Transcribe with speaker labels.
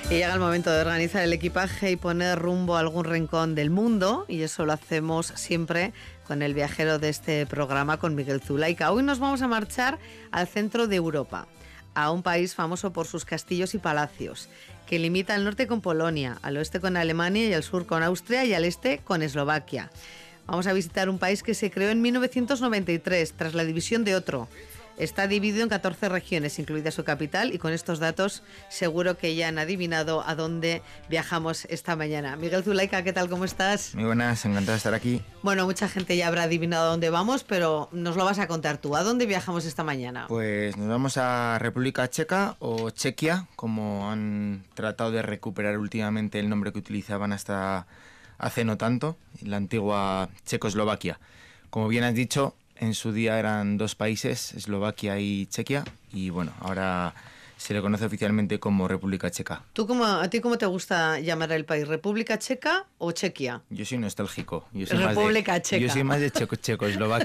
Speaker 1: Y llega el momento de organizar el equipaje y poner rumbo a algún rincón del mundo, y eso lo hacemos siempre con el viajero de este programa, con Miguel Zulaika. Hoy nos vamos a marchar al centro de Europa, a un país famoso por sus castillos y palacios, que limita al norte con Polonia, al oeste con Alemania y al sur con Austria y al este con Eslovaquia. Vamos a visitar un país que se creó en 1993 tras la división de otro. Está dividido en 14 regiones, incluida su capital, y con estos datos seguro que ya han adivinado a dónde viajamos esta mañana. Miguel Zulaika, ¿qué tal? ¿Cómo estás?
Speaker 2: Muy buenas, encantado de estar aquí.
Speaker 1: Bueno, mucha gente ya habrá adivinado a dónde vamos, pero nos lo vas a contar tú. ¿A dónde viajamos esta mañana?
Speaker 2: Pues nos vamos a República Checa o Chequia, como han tratado de recuperar últimamente el nombre que utilizaban hasta hace no tanto, la antigua Checoslovaquia. Como bien has dicho, en su día eran dos países, Eslovaquia y Chequia, y bueno, ahora se le conoce oficialmente como República Checa.
Speaker 1: ¿A ti cómo te gusta llamar el país? ¿República Checa o Chequia?
Speaker 2: Yo soy nostálgico. Yo soy
Speaker 1: República Checa.
Speaker 2: Yo soy más de Checoslovaquia.